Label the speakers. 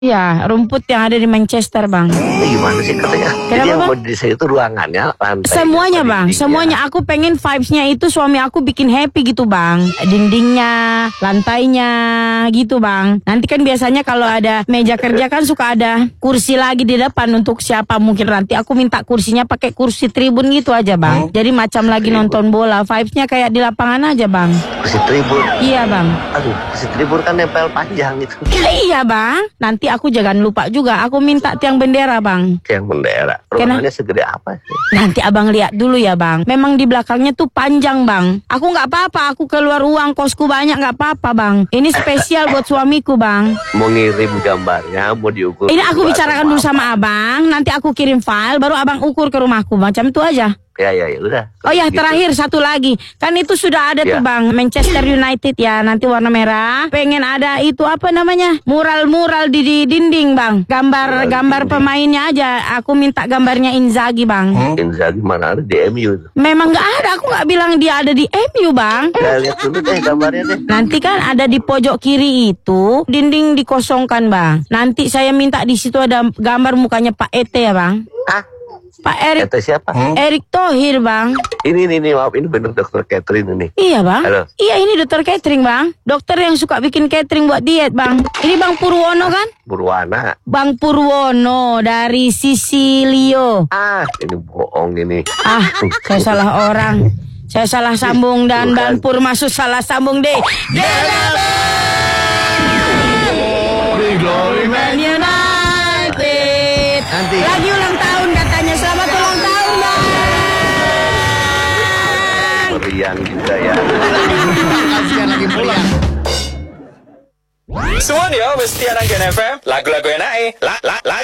Speaker 1: Iya, rumput yang ada di Manchester, Bang.
Speaker 2: Gimana sih katanya?
Speaker 1: Kenapa,
Speaker 2: Jadi yang
Speaker 1: Bang?
Speaker 2: mau didesain itu ruangannya, lantai.
Speaker 1: Semuanya, Bang. Semuanya. Aku pengen vibes-nya itu suami aku bikin happy gitu, Bang. Dindingnya, lantainya, gitu, Bang. Nanti kan biasanya kalau ada meja kerja kan suka ada kursi lagi di depan untuk siapa. Mungkin nanti aku minta kursinya pakai kursi tribun gitu aja, Bang. Jadi macam lagi nonton bola. Vibes-nya kayak di lapangan aja, Bang.
Speaker 2: Kursi tribun.
Speaker 1: Iya, Bang.
Speaker 2: Aduh, kursi tribun kan nempel panjang gitu.
Speaker 1: Iya, Bang. Nanti aku jangan lupa juga. Aku minta tiang bendera, Bang.
Speaker 2: Tiang bendera. Ruangannya segede apa sih?
Speaker 1: Nanti abang lihat dulu ya, Bang. Memang di belakangnya tuh panjang, Bang. Aku nggak apa-apa. Aku keluar uang kosku banyak nggak apa-apa, Bang. Ini spesial buat suamiku, Bang.
Speaker 2: Mau ngirim gambarnya, mau diukur.
Speaker 1: Ini aku bicarakan dulu sama abang. Nanti aku kirim file, baru abang ukur ke rumahku. Macam itu aja.
Speaker 2: Ya, udah.
Speaker 1: Oh ya,
Speaker 2: Gitu.
Speaker 1: terakhir satu lagi. Kan itu sudah ada tuh, Bang. Manchester United ya, nanti warna merah. Pengen ada itu apa namanya? Mural-mural di dinding, Bang. Gambar pemainnya aja. Aku minta gambarnya Inzaghi, Bang.
Speaker 2: Inzaghi mana ada di MU?
Speaker 1: Memang nggak ada. Aku nggak bilang dia ada di MU, Bang.
Speaker 2: Ya, lihat dulu deh gambarnya deh.
Speaker 1: Nanti kan ada di pojok kiri itu dinding dikosongkan, Bang. Nanti saya minta di situ ada gambar mukanya Pak Ete ya, Bang.
Speaker 2: Hah?
Speaker 1: Pak Erik.
Speaker 2: Kata siapa?
Speaker 1: Erik Thohir, Bang.
Speaker 2: Ini maaf, ini bener dokter Catherine ini.
Speaker 1: Iya, Bang.
Speaker 2: Halo.
Speaker 1: Iya, ini dokter catering, Bang. Dokter yang suka bikin catering buat diet, Bang. Ini Bang Purwono kan?
Speaker 2: Purwana.
Speaker 1: Bang Purwono dari Sisilio.
Speaker 2: Ini bohong ini.
Speaker 1: Saya salah orang. Saya salah sambung dan Bang Pur masuk salah sambung deh. Glory Man United.
Speaker 2: Nanti.
Speaker 1: Lagi ulang tahun katanya. Selamat ulang tahun, Bang.
Speaker 2: Meriang juga ya.
Speaker 3: Lagi pulang.
Speaker 4: Suwon yo, mesti anak Gen FM. Lagu-lagu enak